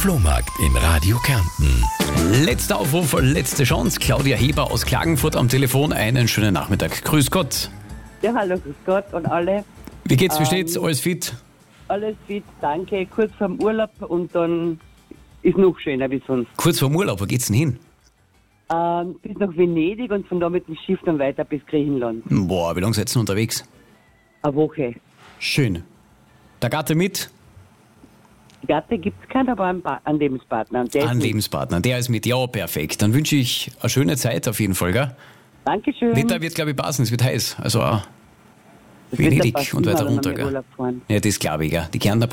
Flohmarkt in Radio Kärnten. Letzter Aufruf, letzte Chance. Claudia Heber aus Klagenfurt am Telefon. Einen schönen Nachmittag. Grüß Gott. Ja, hallo, grüß Gott und alle. Wie geht's, wie steht's? Alles fit? Alles fit, danke. Kurz vorm Urlaub und dann ist noch schöner wie sonst. Kurz vorm Urlaub, wo geht's denn hin? Bis nach Venedig und von da mit dem Schiff dann weiter bis Griechenland. Boah, wie lange seid ihr denn unterwegs? Eine Woche. Schön. Der Gatte mit? Gatte gibt es keinen, aber einen Lebenspartner. Und der Ein ist mit. Lebenspartner, der ist mit. Ja, perfekt. Dann wünsche ich eine schöne Zeit auf jeden Fall, gell? Dankeschön. Wetter wird, glaube ich, passen, es wird heiß. Also auch Das wird Venedig ja fast und weiter immer, wenn runter, wir gell? Urlaub fahren. Ja, das glaube ich, gell? Die Kärntner